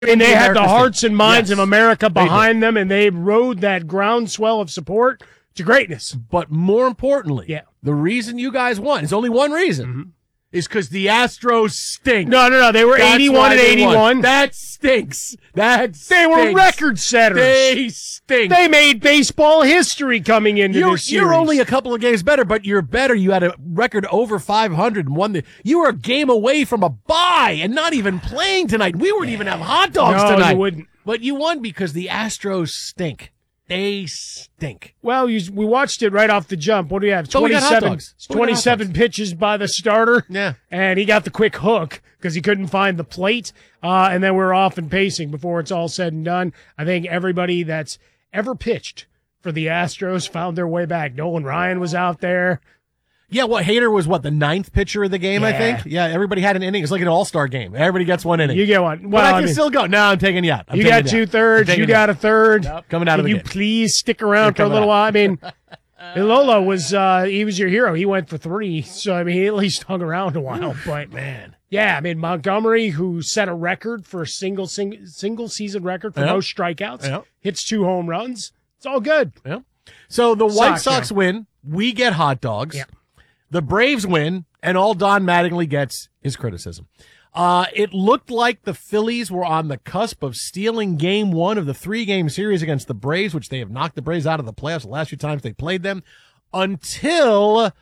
And they had the America's hearts and minds Yes. of America behind them, and they rode that groundswell of support to greatness. But more importantly, the reason you guys won is only one reason. Is because the Astros stink. No. They were 81 and 81. That stinks. They were record setters. They stink. They made baseball history coming into this series. You're only a couple of games better, but you're better. You had a record over 500 and won. You were a game away from a bye and not even playing tonight. We wouldn't even have hot dogs tonight. No, you wouldn't. But you won because the Astros stink. They stink. Well, we watched it right off the jump. What do we have? But we got hot dogs. 27 pitches by the starter. Yeah. And he got the quick hook because he couldn't find the plate. And then we're off and pacing before it's all said and done. I think everybody that's ever pitched for the Astros found their way back. Nolan Ryan was out there. Yeah, Hader was the ninth pitcher of the game, I think? Yeah, everybody had an inning. It's like an all-star game. Everybody gets one inning. You get one. Well, but I can still go. No, I'm taking you out. You got 2/3. You got a third. Nope, coming out of the game. Can you please stick around for a little while? I mean, Ilola was he was your hero. He went for 3. So, I mean, he at least hung around a while. But, man. Yeah, I mean, Montgomery, who set a record for a single season record for most strikeouts, hits 2 home runs. It's all good. Yeah. So the White Sox win. We get hot dogs. Yeah. The Braves win, and all Don Mattingly gets is criticism. It looked like the Phillies were on the cusp of stealing game 1 of the 3-game series against the Braves, which they have knocked the Braves out of the playoffs the last few times they played them, until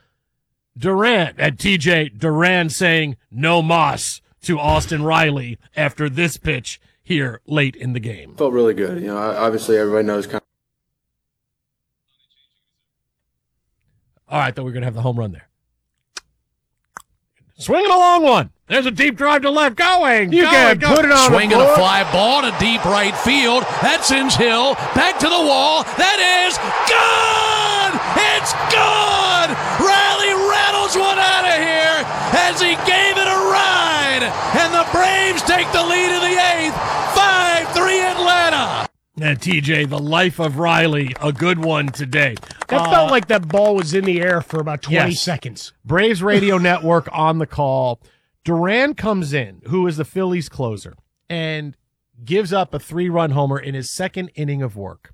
TJ Duran saying no mas to Austin Riley after this pitch here late in the game. Felt really good. Obviously everybody knows kind of. All right, I thought we were going to have the home run there. Swinging a long one. There's a deep drive to left. Going. You can put it on Swinging a fly ball to deep right field. That sends Hill back to the wall. That is gone. It's gone. Riley rattles one out of here as he gave it a ride. And the Braves take the lead in the 8th. 5-3 Atlanta. And TJ, the life of Riley, a good one today. That felt like that ball was in the air for about 20 seconds. Braves Radio Network on the call. Duran comes in, who is the Phillies closer, and gives up a 3-run homer in his second inning of work.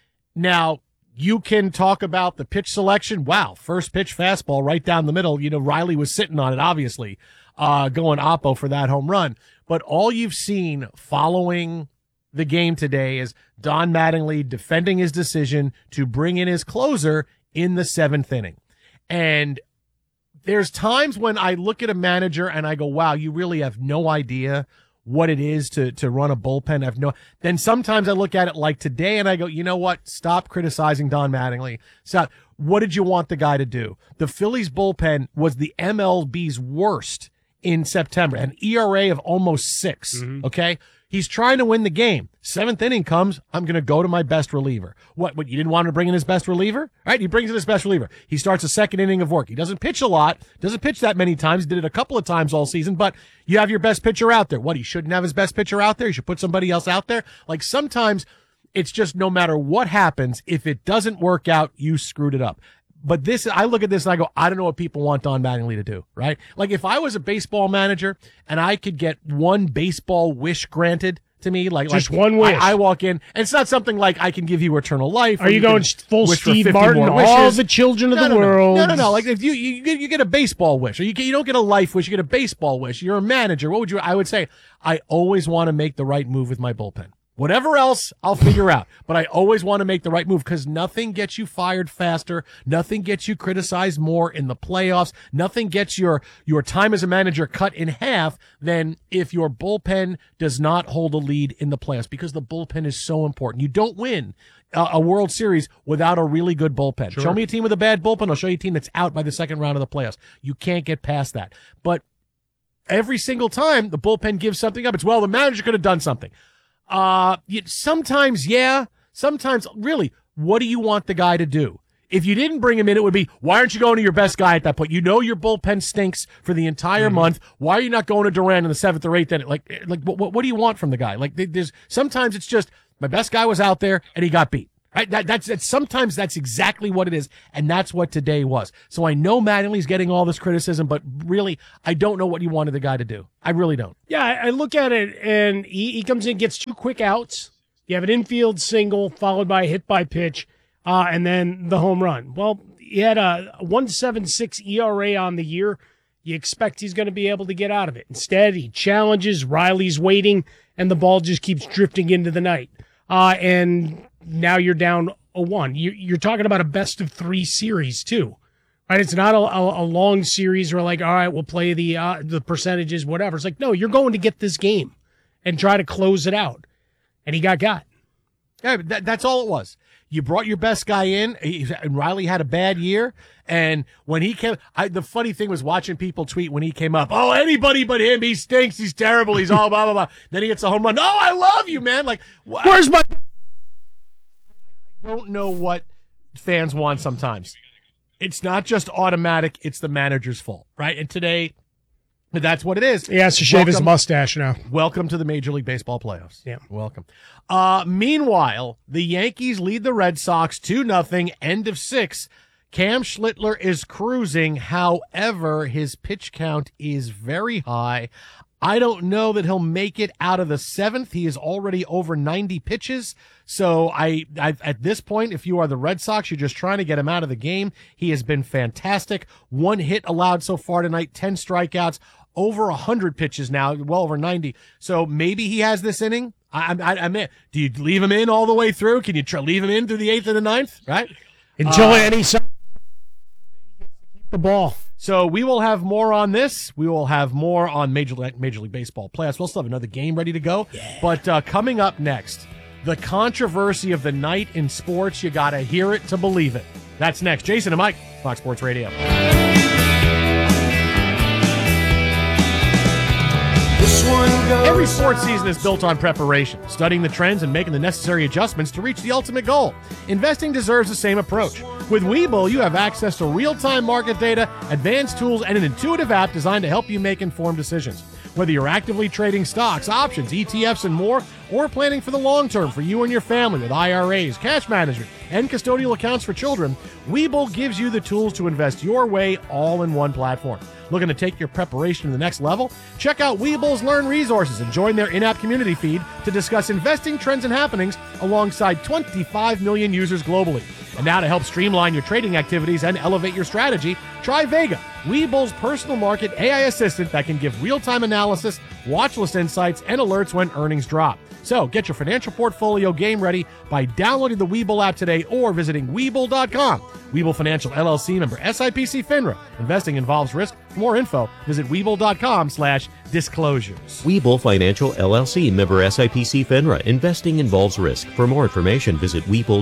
Now, you can talk about the pitch selection. Wow, first pitch fastball right down the middle. Riley was sitting on it, obviously, going oppo for that home run. But all you've seen following the game today is Don Mattingly defending his decision to bring in his closer in the 7th inning. And there's times when I look at a manager and I go, wow, you really have no idea what it is to run a bullpen. Then sometimes I look at it like today and I go, you know what? Stop criticizing Don Mattingly. Stop. What did you want the guy to do? The Phillies bullpen was the MLB's worst in September, an ERA of almost 6. Okay. He's trying to win the game. 7th inning comes, I'm going to go to my best reliever. What, you didn't want him to bring in his best reliever? All right, he brings in his best reliever. He starts a 2nd inning of work. He doesn't pitch a lot, doesn't pitch that many times, he did it a couple of times all season, but you have your best pitcher out there. What, he shouldn't have his best pitcher out there? He should put somebody else out there? Like, sometimes it's just no matter what happens, if it doesn't work out, you screwed it up. But I look at this and I go, I don't know what people want Don Mattingly to do, right? Like, if I was a baseball manager and I could get one baseball wish granted to me, just one wish. I walk in, and it's not something like I can give you eternal life. Are you going full Steve Martin, all the children of the world? No. Like, if you get a baseball wish, or you don't get a life wish, you get a baseball wish. You're a manager. What would you? I would say, I always want to make the right move with my bullpen. Whatever else, I'll figure out. But I always want to make the right move because nothing gets you fired faster. Nothing gets you criticized more in the playoffs. Nothing gets your time as a manager cut in half than if your bullpen does not hold a lead in the playoffs, because the bullpen is so important. You don't win a World Series without a really good bullpen. Sure. Show me a team with a bad bullpen. I'll show you a team that's out by the 2nd round of the playoffs. You can't get past that. But every single time the bullpen gives something up, it's, well, the manager could have done something. Sometimes, really, what do you want the guy to do? If you didn't bring him in, it would be, why aren't you going to your best guy at that point? You know your bullpen stinks for the entire month. Why are you not going to Duran in the 7th or 8th inning? Like, what do you want from the guy? Like, sometimes it's just, my best guy was out there and he got beat. Right? That's sometimes that's exactly what it is, and that's what today was. So I know Mattingly's getting all this criticism, but really, I don't know what you wanted the guy to do. I really don't. Yeah, I look at it, and he comes in, gets 2 quick outs. You have an infield single followed by a hit by pitch, and then the home run. Well, he had a 1.76 ERA on the year. You expect he's going to be able to get out of it. Instead, he challenges, Riley's waiting, and the ball just keeps drifting into the night. And now you're down 0-1. You're talking about a best-of-3 series, too. Right? It's not a long series where, like, all right, we'll play the percentages, whatever. It's like, no, you're going to get this game and try to close it out. And he got. Yeah, that's all it was. You brought your best guy in, and Riley had a bad year. And when he came, the funny thing was watching people tweet when he came up, oh, anybody but him, he stinks, he's terrible, he's all blah, blah, blah. Then he gets a home run. Oh, I love you, man. Like, Where's my... I don't know what fans want sometimes. It's not just automatic, it's the manager's fault, right? And today, that's what it is. He has to shave his mustache now. Welcome to the Major League Baseball playoffs. Yeah. Welcome. Meanwhile, the Yankees lead the Red Sox 2-0, end of 6. Cam Schlittler is cruising. However, his pitch count is very high. I don't know that he'll make it out of the 7th. He is already over 90 pitches. So I at this point, if you are the Red Sox, you're just trying to get him out of the game. He has been fantastic. 1 hit allowed so far tonight, 10 strikeouts, over 100 pitches now, well over 90. So maybe he has this inning. I mean, do you leave him in all the way through? Can you leave him in through the 8th and the 9th? Right? Until any keep the ball. So we will have more on this. We will have more on Major League Baseball playoffs. We'll still have another game ready to go. Yeah. But coming up next, the controversy of the night in sports. You got to hear it to believe it. That's next. Jason and Mike, Fox Sports Radio. Every sports season is built on preparation, studying the trends and making the necessary adjustments to reach the ultimate goal. Investing deserves the same approach. With Webull, you have access to real-time market data, advanced tools, and an intuitive app designed to help you make informed decisions. Whether you're actively trading stocks, options, ETFs, and more, or planning for the long term for you and your family with IRAs, cash management, and custodial accounts for children, Webull gives you the tools to invest your way all in one platform. Looking to take your preparation to the next level? Check out Webull's Learn Resources and join their in-app community feed to discuss investing trends and happenings alongside 25 million users globally. And now to help streamline your trading activities and elevate your strategy, try Vega, Webull's personal market AI assistant that can give real-time analysis, watch list insights, and alerts when earnings drop. So get your financial portfolio game ready by downloading the Webull app today or visiting Webull.com. Webull Financial LLC, member SIPC FINRA. Investing involves risk. For more info, visit Webull.com/disclosures. Webull Financial LLC, member SIPC FINRA. Investing involves risk. For more information, visit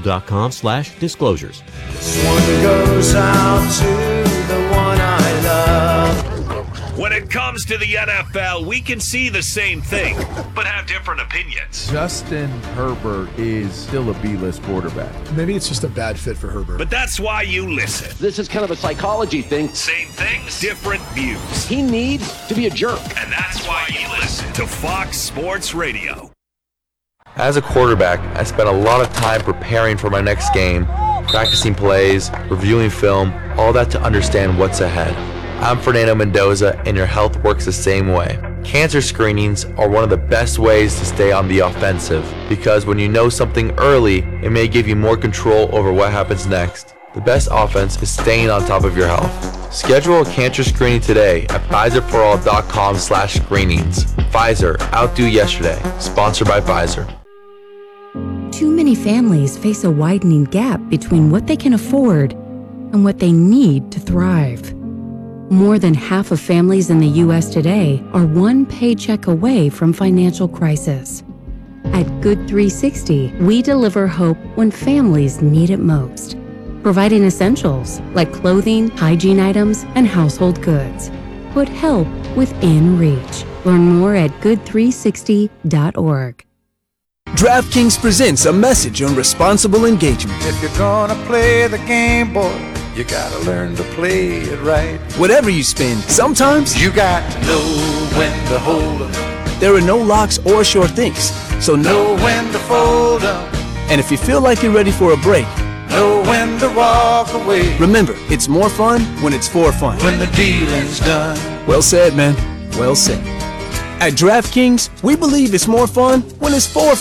Webull.com/disclosures. This one goes out to the one I love. When it comes to the NFL, we can see the same thing, but have different opinions. Justin Herbert is still a B-list quarterback. Maybe it's just a bad fit for Herbert. But that's why you listen. This is kind of a psychology thing. Same things, different views. He needs to be a jerk. And that's why you listen to Fox Sports Radio. As a quarterback, I spent a lot of time preparing for my next game, practicing plays, reviewing film, all that to understand what's ahead. I'm Fernando Mendoza, and your health works the same way. Cancer screenings are one of the best ways to stay on the offensive, because when you know something early, it may give you more control over what happens next. The best offense is staying on top of your health. Schedule a cancer screening today at PfizerForAll.com/screenings. Pfizer, outdo yesterday. Sponsored by Pfizer. Too many families face a widening gap between what they can afford and what they need to thrive. More than half of families in the U.S. today are one paycheck away from financial crisis. At Good 360, we deliver hope when families need it most, providing essentials like clothing, hygiene items, and household goods. Put help within reach. Learn more at good360.org. DraftKings presents a message on responsible engagement. If you're gonna play the game, boy, you gotta learn to play it right. Whatever you spend, sometimes you got to know when to hold 'em. There are no locks or sure things, so know when to fold 'em. And if you feel like you're ready for a break, know when to walk away. remember, it's more fun when it's for fun. When the dealing's done. Well said, man. Well said. At DraftKings, we believe it's more fun when it's for